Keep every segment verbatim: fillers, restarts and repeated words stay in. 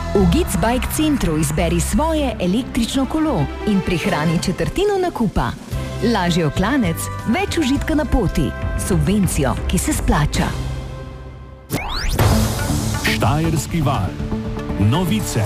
V Gicbike centru izberi svoje električno kolo in prihrani četrtino nakupa. Lažji oklanec, več užitka na poti, subvencijo, ki se splača. Štajerski val. Novice.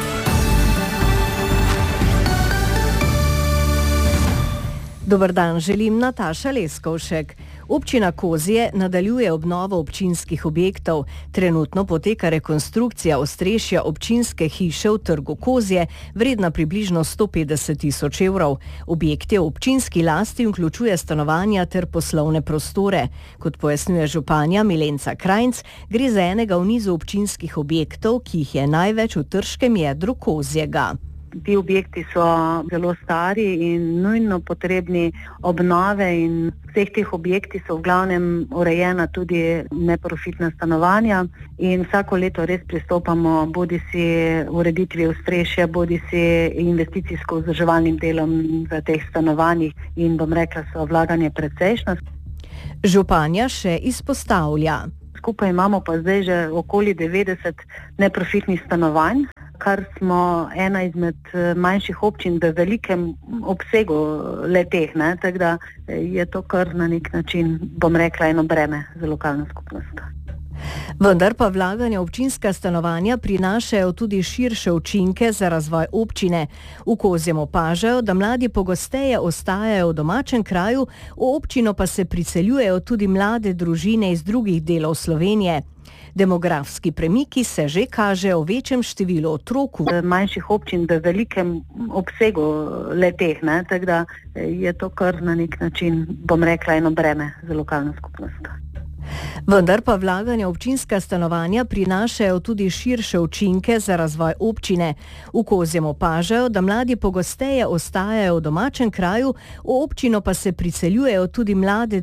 Dober dan, želim Nataša Leskovšek. Občina Kozje nadaljuje obnovo občinskih objektov. Trenutno poteka rekonstrukcija ostrešja občinske hiše v trgu Kozje, vredna približno sto petdeset tisoč evrov. Objekt je v občinski lasti in vključuje stanovanja ter poslovne prostore. Kot pojasnjuje županja Milenca Krajnc, gre za enega v nizu občinskih objektov, ki jih je največ v trškem jedru Kozjega. Ti objekti so zelo stari in nujno potrebni obnove in vseh teh objekti so v glavnem urejena tudi neprofitna stanovanja in vsako leto res pristopamo bodi si ureditvi ostrešja, bodi si investicijsko vzdrževalnim delom v teh stanovanjih in bom rekla, so vlaganje precejšnja. Županja še izpostavlja. Skupaj imamo pa zdaj že okoli devetdeset neprofitnih stanovanj, kar smo ena izmed manjših občin v velikem obsegu le-teh, ne, tako da je to kar na nek način, bom rekla, eno breme za lokalno skupnost. Vendar pa vlaganja občinska stanovanja prinašajo tudi širše učinke za razvoj občine. V Kozjem opažajo, da mladi pogosteje ostajajo v domačem kraju, v občino pa se priseljujejo tudi mlade družine iz drugih delov Slovenije. Demografski premiki se že kažejo v večjem številu otrok v manjših občin v velikem obsegu le-teh, ne, tako da je to kar na nek način, bom rekla, eno breme za lokalno skupnost. Vendar pa vlaganja občinska stanovanja prinašajo tudi širše učinke za razvoj občine. V Kozjem opažajo, da mladi pogosteje ostajajo v domačem kraju, v občino pa se priseljujejo tudi mlade